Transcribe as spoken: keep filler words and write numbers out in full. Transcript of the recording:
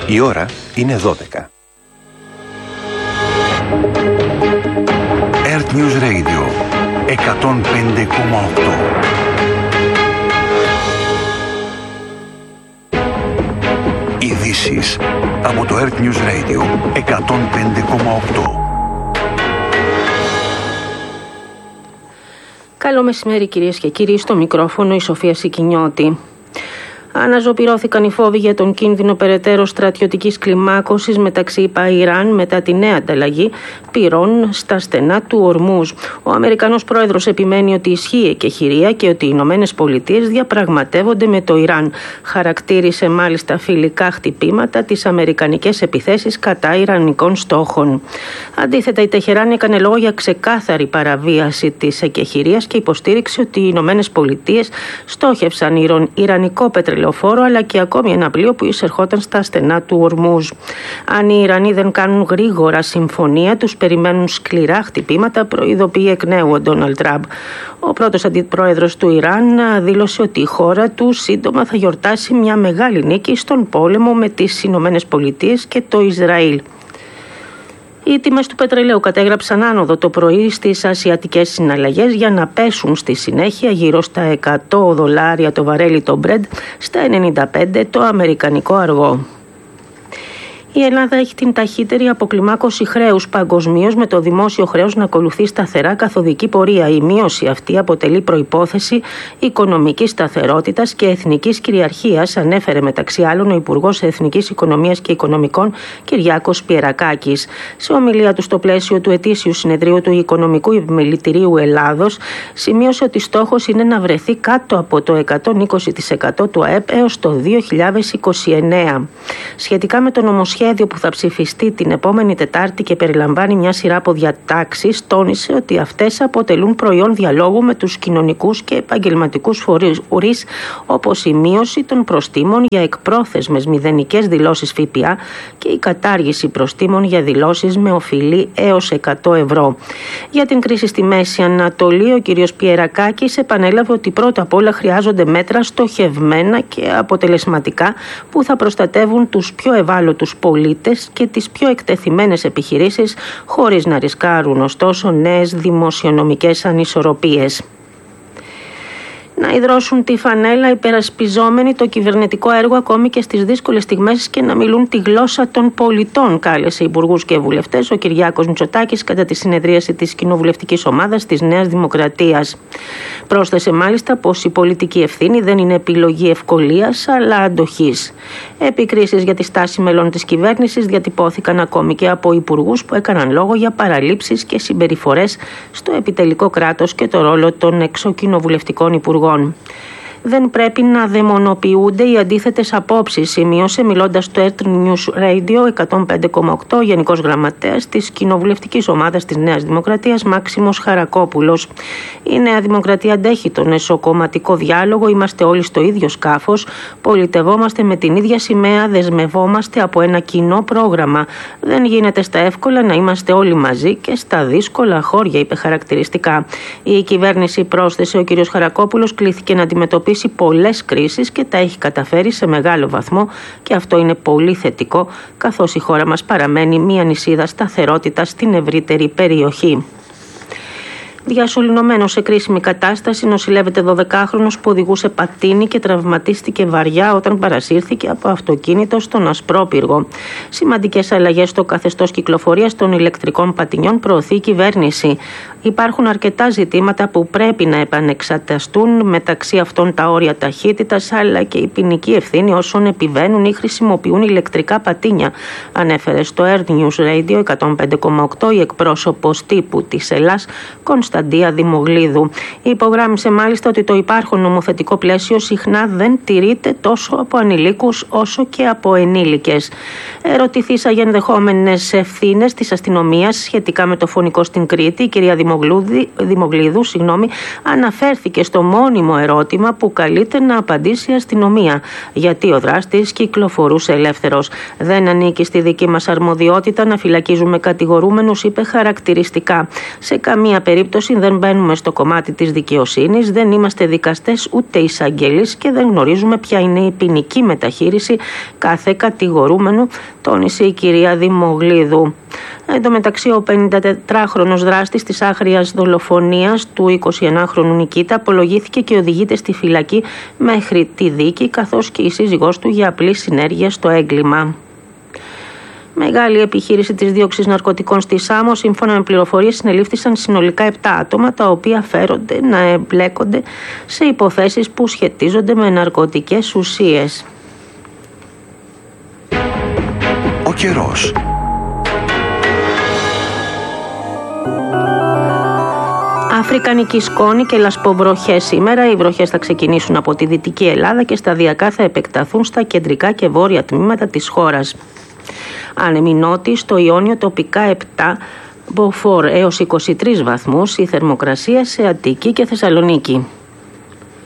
Η ώρα είναι δώδεκα. Earth News Radio εκατόν πέντε κόμμα οκτώ. Ειδήσεις από το Earth News Radio εκατόν πέντε κόμμα οκτώ. Καλό μεσημέρι κυρίες και κύριοι, στο μικρόφωνο η Σοφία Σικινιώτη. Αναζωπυρώθηκαν οι φόβοι για τον κίνδυνο περαιτέρω στρατιωτικής κλιμάκωσης μεταξύ ΙΠΑ-Ιράν μετά τη νέα ανταλλαγή πυρών στα στενά του Ορμούζ. Ο Αμερικανός πρόεδρος επιμένει ότι ισχύει εκεχηρία και ότι οι Ηνωμένες Πολιτείες διαπραγματεύονται με το Ιράν. Χαρακτήρισε μάλιστα φιλικά χτυπήματα τις αμερικανικές επιθέσεις κατά ιρανικών στόχων. Αντίθετα, η Τεχεράνη έκανε λόγο για ξεκάθαρη παραβίαση της εκεχηρίας και υποστήριξε ότι οι Ηνωμένες Πολιτείες στόχευσαν ιρανικό πετρελαιοφόρο αλλά και ακόμη ένα πλοίο που εισερχόταν στα στενά του Ορμούζ. Αν οι Ιρανοί δεν κάνουν γρήγορα συμφωνία, τους περιμένουν σκληρά χτυπήματα, προειδοποιεί εκ νέου ο Ντόναλντ Τραμπ. Ο πρώτος αντιπρόεδρος του Ιράν δήλωσε ότι η χώρα του σύντομα θα γιορτάσει μια μεγάλη νίκη στον πόλεμο με τις Ηνωμένες Πολιτείες και το Ισραήλ. Οι τιμές του πετρελαίου κατέγραψαν άνοδο το πρωί στις ασιατικές συναλλαγές για να πέσουν στη συνέχεια γύρω στα εκατό δολάρια το βαρέλι το Brent, στα ενενήντα πέντε το αμερικανικό αργό. Η Ελλάδα έχει την ταχύτερη αποκλιμάκωση χρέους παγκοσμίως, με το δημόσιο χρέος να ακολουθεί σταθερά καθοδική πορεία. Η μείωση αυτή αποτελεί προϋπόθεση οικονομικής σταθερότητας και εθνικής κυριαρχίας, ανέφερε μεταξύ άλλων ο Υπουργός Εθνικής Οικονομίας και Οικονομικών Κυριάκος Πιερακάκης. Σε ομιλία του στο πλαίσιο του ετήσιου συνεδρίου του Οικονομικού Επιμελητηρίου Ελλάδος, σημείωσε ότι στόχος είναι να βρεθεί κάτω από το εκατόν είκοσι τοις εκατό του ΑΕΠ έως το δύο χιλιάδες είκοσι εννέα. Σχετικά με το νομοσχέδιο που θα ψηφιστεί την επόμενη Τετάρτη και περιλαμβάνει μια σειρά από διατάξεις, τόνισε ότι αυτές αποτελούν προϊόν διαλόγου με τους κοινωνικούς και επαγγελματικούς φορείς, όπως η μείωση των προστίμων για εκπρόθεσμες μηδενικές δηλώσεις ΦΠΑ και η κατάργηση προστίμων για δηλώσεις με οφειλή έως εκατό ευρώ. Για την κρίση στη Μέση Ανατολή, ο κ. Πιερακάκης επανέλαβε ότι πρώτα απ' όλα χρειάζονται μέτρα στοχευμένα και αποτελεσματικά που θα προστατεύουν τους πιο ευάλωτους πολίτες και τις πιο εκτεθειμένες επιχειρήσεις, χωρίς να ρισκάρουν ωστόσο νέες δημοσιονομικές ανισορροπίες. Να ιδρώσουν τη φανέλα υπερασπιζόμενοι το κυβερνητικό έργο ακόμη και στις δύσκολες στιγμές και να μιλούν τη γλώσσα των πολιτών, κάλεσε υπουργούς και βουλευτές ο Κυριάκος Μητσοτάκης κατά τη συνεδρίαση της κοινοβουλευτικής ομάδας της Νέας Δημοκρατίας. Πρόσθεσε μάλιστα πως η πολιτική ευθύνη δεν είναι επιλογή ευκολίας αλλά αντοχής. Επικρίσεις για τη στάση μελών της κυβέρνησης διατυπώθηκαν ακόμη και από υπουργούς που έκαναν λόγο για παραλήψεις και συμπεριφορές στο επιτελικό κράτος και το ρόλο των εξοκοινοβουλευτικών υπουργών. Δεν πρέπει να δαιμονοποιούνται οι αντίθετες απόψεις, σημείωσε μιλώντας στο Earth News Radio εκατόν πέντε κόμμα οκτώ ο Γενικός Γραμματέας της Κοινοβουλευτικής Ομάδας της Νέας Δημοκρατίας Μάξιμος Χαρακόπουλος. Η Νέα Δημοκρατία αντέχει τον εσωκομματικό διάλογο, είμαστε όλοι στο ίδιο σκάφος, πολιτευόμαστε με την ίδια σημαία, δεσμευόμαστε από ένα κοινό πρόγραμμα. Δεν γίνεται στα εύκολα να είμαστε όλοι μαζί και στα δύσκολα χώρια, είπε χαρακτηριστικά. Η κυβέρνηση, πρόσθεσε ο κ. Χαρακόπουλος, κλήθηκε να αντιμετωπίσει πολλές κρίσεις και τα έχει καταφέρει σε μεγάλο βαθμό και αυτό είναι πολύ θετικό, καθώς η χώρα μας παραμένει μια νησίδα σταθερότητας στην ευρύτερη περιοχή. Διασωληνωμένος σε κρίσιμη κατάσταση νοσηλεύεται δωδεκάχρονος που οδηγούσε πατίνι και τραυματίστηκε βαριά όταν παρασύρθηκε από αυτοκίνητο στον Ασπρόπυργο. Σημαντικές αλλαγές στο καθεστώς κυκλοφορίας των ηλεκτρικών πατινιών προωθεί η κυβέρνηση. Υπάρχουν αρκετά ζητήματα που πρέπει να επανεξεταστούν, μεταξύ αυτών τα όρια ταχύτητας αλλά και η ποινική ευθύνη όσων επιβαίνουν ή χρησιμοποιούν ηλεκτρικά πατίνια, ανέφερε στο Earth News Radio εκατόν πέντε κόμμα οκτώ η εκπρόσωπος τύπου της Ελλάς Κωνσταντία Δημογλίδου. Υπογράμμισε μάλιστα ότι το υπάρχον νομοθετικό πλαίσιο συχνά δεν τηρείται τόσο από ανηλίκους όσο και από ενήλικες. Ερωτηθήσα για ενδεχόμενες ευθύνες της αστυνομίας σχετικά με το φωνικό στην Κρήτη, η κυρία Δημογλίδου συγγνώμη, αναφέρθηκε στο μόνιμο ερώτημα που καλείται να απαντήσει η αστυνομία. Γιατί ο δράστης κυκλοφορούσε ελεύθερος. Δεν ανήκει στη δική μας αρμοδιότητα να φυλακίζουμε κατηγορούμενους, είπε χαρακτηριστικά. Σε καμία περίπτωση περίπτωση δεν μπαίνουμε στο κομμάτι της δικαιοσύνης, δεν είμαστε δικαστές ούτε εισαγγελείς και δεν γνωρίζουμε ποια είναι η ποινική μεταχείριση κάθε κατηγορούμενου, τόνισε η κυρία Δημογλίδου. Εν τω μεταξύ, ο πενηντατετράχρονος δράστης της άγριας δολοφονίας του εικοσιενάχρονου Νικήτα απολογήθηκε και οδηγείται στη φυλακή μέχρι τη δίκη, καθώς και η σύζυγός του για απλή συνέργεια στο έγκλημα. Μεγάλη επιχείρηση της δίωξης ναρκωτικών στη Σάμο. Σύμφωνα με πληροφορίες, συνελήφθησαν συνολικά επτά άτομα, τα οποία φέρονται να εμπλέκονται σε υποθέσεις που σχετίζονται με ναρκωτικές ουσίες. Ο καιρός. Αφρικανική σκόνη και λασποβροχές σήμερα. Οι βροχές θα ξεκινήσουν από τη Δυτική Ελλάδα και σταδιακά θα επεκταθούν στα κεντρικά και βόρεια τμήματα της χώρας. Άνεμοι νότιοι, στο Ιόνιο τοπικά επτά, μποφόρ έως είκοσι τρεις βαθμούς, η θερμοκρασία σε Αττική και Θεσσαλονίκη.